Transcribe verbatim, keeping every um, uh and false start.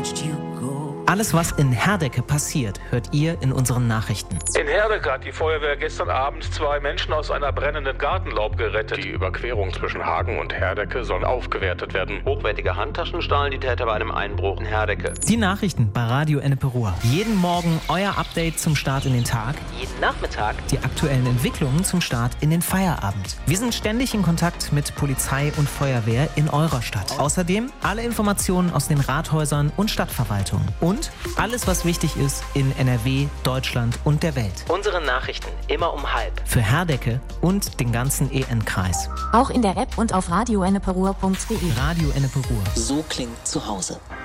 Alles, was in Herdecke passiert, hört ihr in unseren Nachrichten. In Herdecke hat die Feuerwehr gestern Abend zwei Menschen aus einer brennenden Gartenlaube gerettet. Die Überquerung zwischen Hagen und Herdecke soll aufgewertet werden. Hochwertige Handtaschen stahlen die Täter bei einem Einbruch in Herdecke. Die Nachrichten bei Radio Ennepe-Ruhr. Jeden Morgen euer Update zum Start in den Tag. Jeden Nachmittag die aktuellen Entwicklungen zum Start in den Feierabend. Wir sind ständig in Kontakt mit Polizei und Feuerwehr in eurer Stadt. Außerdem alle Informationen aus den Rathäusern und Stadtverwaltungen. Und alles, was wichtig ist in N R W, Deutschland und der Welt. Unsere Nachrichten immer um halb. Für Herdecke und den ganzen E N-Kreis. Auch in der App und auf radio ennepe ruhr punkt de. Radio Ennepe-Ruhr. So klingt zu Hause.